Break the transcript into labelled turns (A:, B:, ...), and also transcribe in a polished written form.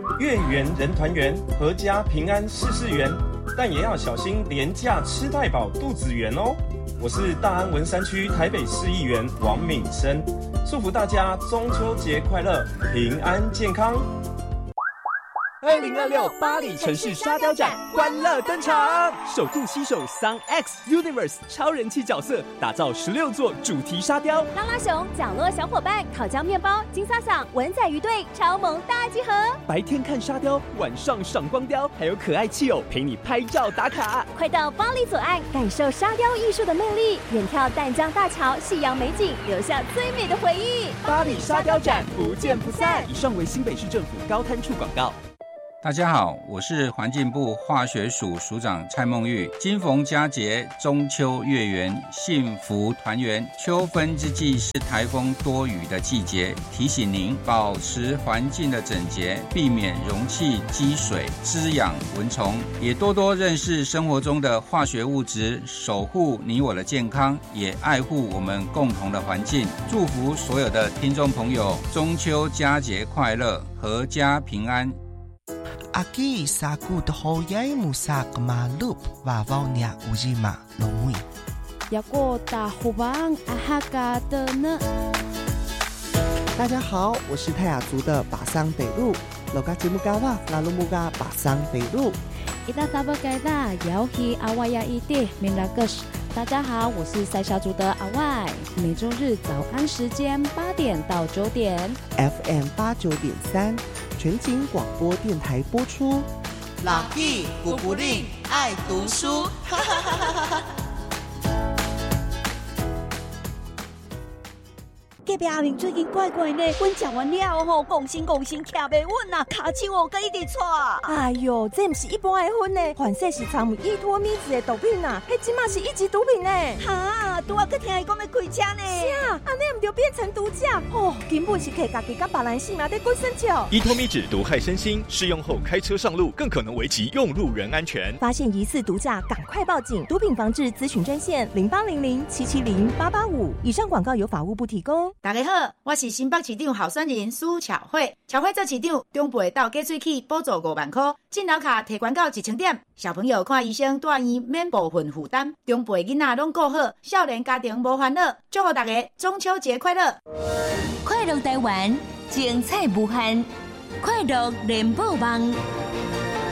A: 月圆人团圆，阖家平安事事圆，但也要小心廉价吃太饱肚子圆哦。我是大安文山区台北市议员王敏生，祝福大家中秋节快乐，平安健康。
B: 2026巴黎城市沙雕展欢乐登场，首度携手 Sun X Universe 超人气角色，打造16座主题沙雕，
C: 拉拉熊、角落小伙伴、烤焦面包、金萨桑、文仔鱼队超萌大集合。
B: 白天看沙雕，晚上赏光雕，还有可爱气友陪你拍照打卡。
C: 快到巴黎左岸，感受沙雕艺术的魅力，远眺淡江大桥、夕阳美景，留下最美的回忆。
B: 巴黎沙雕展不见不散。以上为新北市政府高滩处广告。
D: 大家好，我是环境部化学署署长蔡孟玉。今逢佳节，中秋月圆，幸福团圆。秋分之际是台风多雨的季节，提醒您保持环境的整洁，避免容器积水，滋养蚊虫，也多多认识生活中的化学物质，守护你我的健康，也爱护我们共同的环境。祝福所有的听众朋友中秋佳节快乐，阖家平安。
E: Aquí saku dohoyai musak malup vavaunya ujima lomui.
F: Yako tahubang ahaga的呢。
G: 大家好，我是泰雅族的巴桑北路，loga jimugawa lalumuga 巴桑北路。
F: Ita tabagada yauhi awaya ide minagus。大家好，我是塞夏族的阿外，每周日早安时间8点到9点
G: ，FM 89.3全景广播电台播出。
E: 老弟古不吝爱读书，哈哈哈哈哈！
H: 隔壁阿明最近怪怪呢，阮食完了吼，讲心徛袂稳啊，骹手哦，佮一直喘。
I: 哎呦，这不是一般的薰呢，反正是掺有依托咪子的毒品啊，迄即马是一级毒品呢。
H: 哈，拄仔佮听伊讲要开车呢。
I: 是啊，安尼唔就变成毒驾哦，根本是摕家己甲别人性命在滚生笑。
J: 依托咪酯毒害身心，试用后开车上路更可能危及用路人安全。
I: 发现疑似毒驾，赶快报警！毒品防治咨询专线0800770885。以上广告由法务部提供。
K: 大家好，我是新北市长候选人苏巧慧。巧慧做市长，中部到加水器补助5万块，进楼卡提悬到1000点。小朋友看医生住院免部分负担，中部的囡仔拢顾好，少年家庭无烦恼。祝福大家中秋节快乐！
L: 快乐台湾，精彩无限，快乐联播网。